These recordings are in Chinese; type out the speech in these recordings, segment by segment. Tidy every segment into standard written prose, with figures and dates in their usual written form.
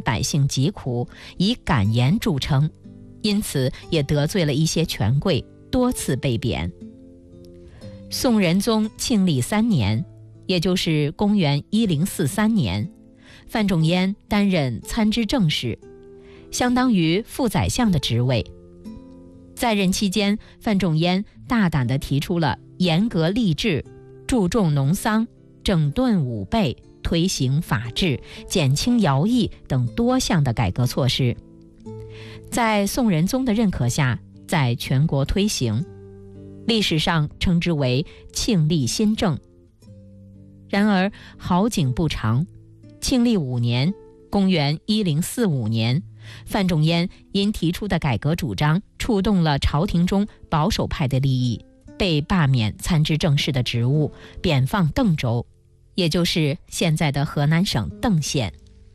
百姓疾苦，以敢言著称，因此也得罪了一些权贵，多次被贬。宋仁宗庆历3年，也就是公元1043年，范仲淹担任参知政事，相当于副宰相的职位。在任期间，范仲淹大胆地提出了严格吏治、注重农桑、整顿武备、推行法治、减轻徭役等多项的改革措施，在宋仁宗的认可下，在全国推行，历史上称之为庆历新政。然而好景不长，庆历5年，公元1045年，范仲淹因提出的改革主张触动了朝廷中保守派的利益，被罢免参知政事的职务，贬放邓州，也就是现在的河南省邓县。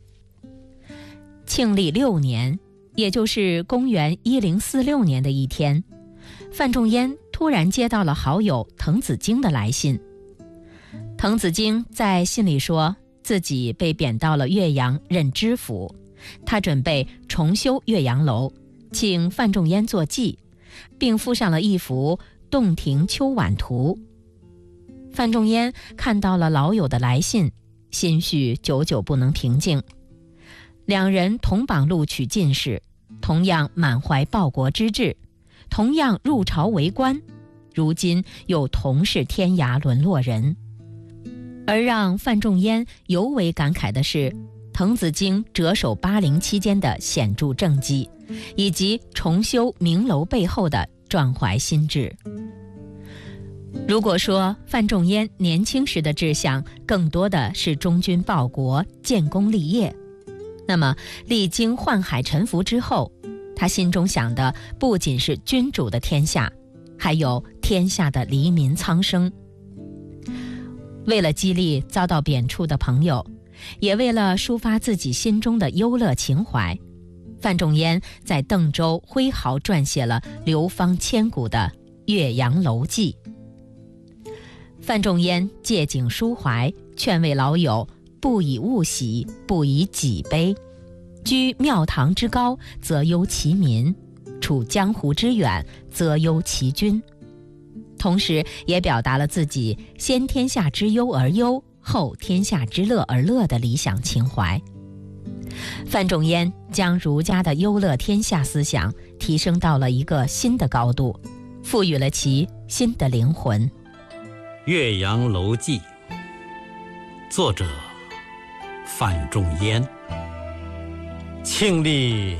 庆历6年，也就是公元1046年的一天，范仲淹突然接到了好友滕子京的来信。滕子京在信里说自己被贬到了岳阳任知府，他准备重修岳阳楼，请范仲淹作记，并附上了一幅洞庭秋晚图。范仲淹看到了老友的来信，心绪久久不能平静。两人同榜录取进士，同样满怀报国之志，同样入朝为官，如今又同是天涯沦落人。而让范仲淹尤为感慨的是，滕子京谪守巴陵期间的显著政绩，以及重修明楼背后的壮怀心志。如果说范仲淹年轻时的志向更多的是忠君报国、建功立业，那么历经宦海沉浮之后，他心中想的不仅是君主的天下，还有天下的黎民苍生。为了激励遭到贬黜的朋友，也为了抒发自己心中的忧乐情怀，范仲淹在邓州挥毫撰写了流芳千古的《岳阳楼记》。范仲淹借景抒怀，劝慰老友不以物喜，不以己悲，居庙堂之高，则忧其民；处江湖之远，则忧其君。同时也表达了自己先天下之忧而忧，后天下之乐而乐的理想情怀。范仲淹将儒家的忧乐天下思想提升到了一个新的高度，赋予了其新的灵魂。《 岳阳楼记》，作者范仲淹。庆历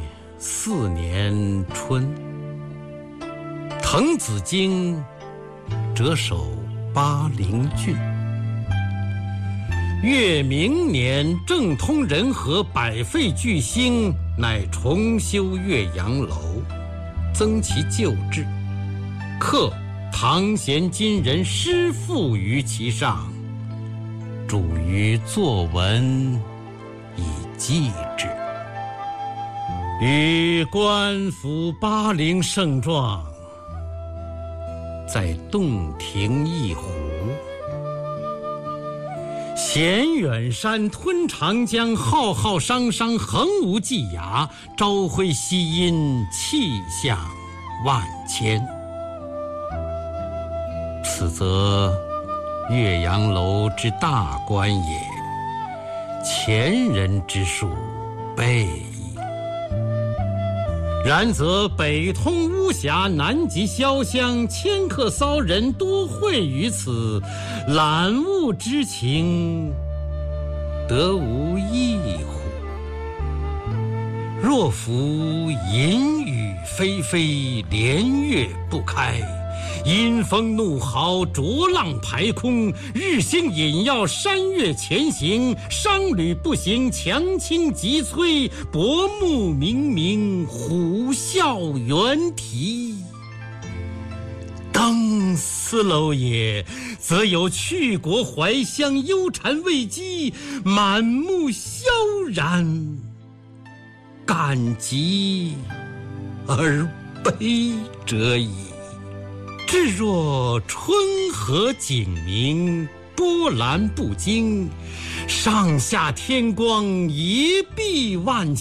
4年春，滕子京谪守巴陵郡。越明年，政通人和，百废具兴，乃重修岳阳楼，增其旧制，刻唐贤今人诗赋于其上，著于作文以记之。与官府巴陵盛状，在洞庭一湖。衔远山，吞长江，浩浩汤汤，横无际涯，朝晖夕阴，气象万千。此则岳阳楼之大观也，前人之述备矣。然则北通巫峡，南极潇湘，迁客骚人多会于此，览物之情，得无异乎？若夫淫雨霏霏，连月不开，阴风怒号，浊浪排空，日星隐曜，山岳前行，商旅不行，强倾急摧，薄暮冥冥，虎啸猿啼。登斯楼也，则有去国怀乡，忧谗畏讥，满目萧然，感极而悲者矣。至若春和景明，波澜不惊，上下天光，一碧万